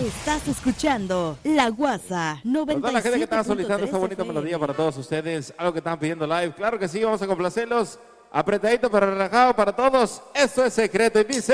Estás escuchando La Guasa 97.3 Toda la gente que estaba solicitando esta bonita FM. melodía para todos ustedes, algo que están pidiendo live, claro que sí, vamos a complacerlos. Apretadito pero relajado para todos, esto es Secreto y dice...